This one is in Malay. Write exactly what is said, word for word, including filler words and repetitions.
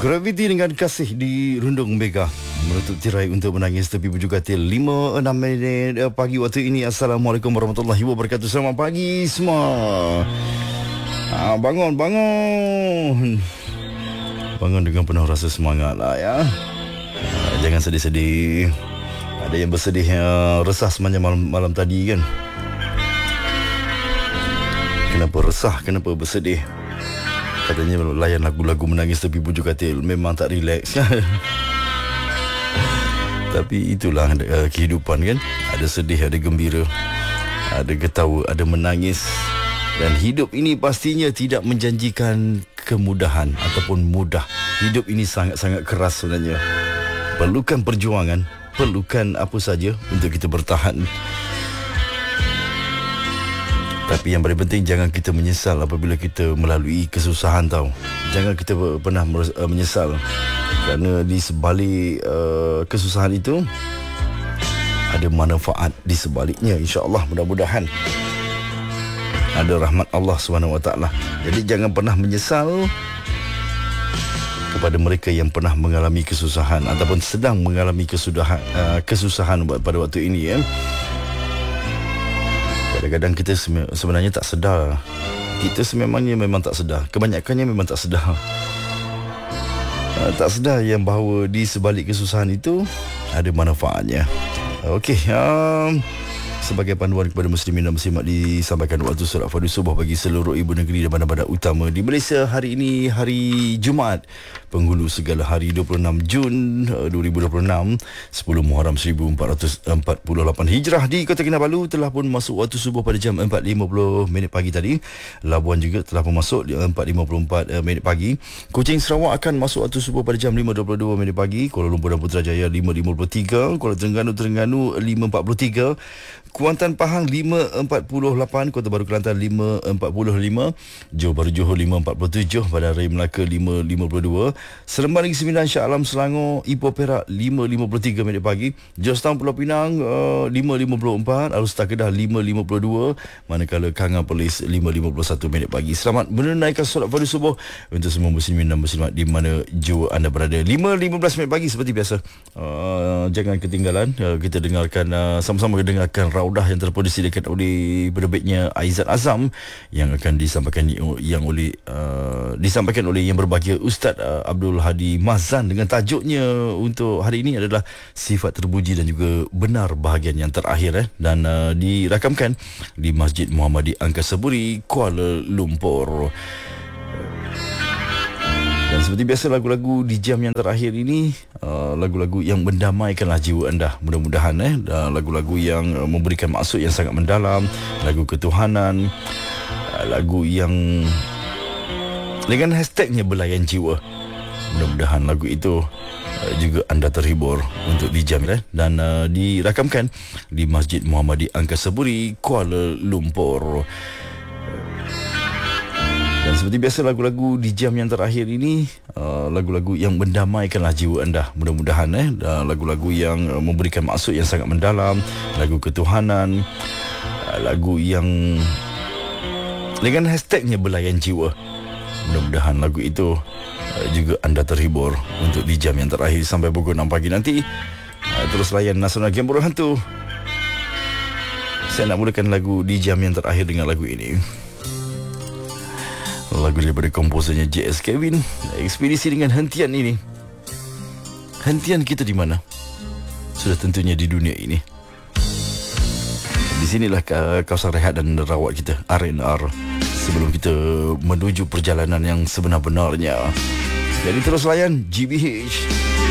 Graviti dengan kasih di Rundung Mega menutup tirai untuk menangis tepi bujur katil lima enam minit pagi waktu ini. Assalamualaikum warahmatullahi wabarakatuh. Selamat pagi semua. ha, Bangun, bangun Bangun dengan penuh rasa semangat lah ya. ha, Jangan sedih-sedih. Ada yang bersedih, uh, resah sepanjang malam, malam tadi kan. Kenapa resah, kenapa bersedih? Katanya layan lagu-lagu menangis tepi bujur katil memang tak relax kan. Tapi itulah uh, kehidupan kan. Ada sedih, ada gembira, ada ketawa, ada menangis. Dan hidup ini pastinya tidak menjanjikan kemudahan ataupun mudah. Hidup ini sangat-sangat keras sebenarnya. Perlukan perjuangan, perlukan apa saja untuk kita bertahan. Tapi yang paling penting, jangan kita menyesal apabila kita melalui kesusahan tau. Jangan kita pernah menyesal. Kerana di sebalik uh, kesusahan itu ada manfaat di sebaliknya, insya-Allah. Mudah-mudahan ada rahmat Allah subhanahu wa taala. Jadi jangan pernah menyesal kepada mereka yang pernah mengalami kesusahan ataupun sedang mengalami kesudahan, uh, kesusahan pada waktu ini ya. Kadang-kadang kita sebenarnya tak sedar. Kita sememangnya memang tak sedar. Kebanyakannya memang tak sedar. Uh, tak sedar yang bahawa di sebalik kesusahan itu ada manfaatnya. Okey, um, sebagai panduan kepada muslimin dan muslimat, disampaikan waktu solat fardu subuh bagi seluruh ibu negeri dan bandar-bandar utama di Malaysia. Hari ini hari Jumaat, penghulu segala hari, dua puluh enam Jun dua ribu dua puluh enam, sepuluh Muharram seribu empat ratus empat puluh lapan Hijrah. Di Kota Kinabalu telah pun masuk waktu subuh pada jam empat lima puluh minit pagi tadi. Labuan juga telah pun masuk di empat lima puluh empat minit pagi. Kuching Sarawak akan masuk waktu subuh pada jam lima dua puluh dua minit pagi. Kuala Lumpur dan Putrajaya lima lima puluh tiga. Kuala Terengganu Terengganu lima empat puluh tiga. Kuantan Pahang lima empat puluh lapan, Kota Baru Kelantan lima empat puluh lima, Johor Bahru Johor lima empat puluh tujuh, Bandar Raya Melaka lima lima puluh dua, Seremban Negeri Sembilan, Shah Alam Selangor, Ipoh Perak lima lima puluh tiga minit pagi, Georgetown Pulau Pinang uh, lima lima puluh empat, Alustar Kedah lima lima puluh dua, manakala Kangan Perlis lima lima puluh satu minit pagi. Selamat menunaikan solat fardu subuh untuk semua muslimin dan muslimat di mana jua anda berada. lima lima belas minit pagi seperti biasa. Uh, jangan ketinggalan, uh, kita dengarkan uh, sama-sama dengarkan Raudah yang telah disediakan oleh penerbitnya Aizat Azam, yang akan disampaikan yang oleh uh, disampaikan oleh yang berbahagia Ustaz uh, Abdul Hadi Mazan, dengan tajuknya untuk hari ini adalah Sifat Terpuji dan juga Benar bahagian yang terakhir eh, dan uh, dirakamkan di Masjid Muhammadi Angkasa Puri, Kuala Lumpur. Dan seperti biasa, lagu-lagu di jam yang terakhir ini uh, lagu-lagu yang mendamaikanlah jiwa anda. Mudah-mudahan eh uh, lagu-lagu yang uh, memberikan maksud yang sangat mendalam, lagu ketuhanan, uh, lagu yang dengan hashtagnya belayan jiwa. Mudah-mudahan lagu itu uh, juga anda terhibur untuk di jam eh, dan uh, dirakamkan di Masjid Muhammadi Angkasa Puri, Kuala Lumpur. Dan seperti biasa, lagu-lagu di jam yang terakhir ini uh, lagu-lagu yang mendamaikanlah jiwa anda. Mudah-mudahan eh uh, lagu-lagu yang uh, memberikan maksud yang sangat mendalam, lagu ketuhanan, uh, lagu yang dengan hashtagnya belayan jiwa. Mudah-mudahan lagu itu uh, juga anda terhibur untuk di jam yang terakhir sampai pukul enam pagi nanti. Uh, terus layan Nasional Game Burung Hantu. Saya nak mulakan lagu di jam yang terakhir dengan lagu ini. Lagu daripada komposernya J S Kevin. Ekspedisi dengan hentian ini. Hentian kita di mana? Sudah tentunya di dunia ini. Di sinilah kawasan rehat dan rawat kita, R and R, sebelum kita menuju perjalanan yang sebenar-benarnya. Jadi terus layan G B H.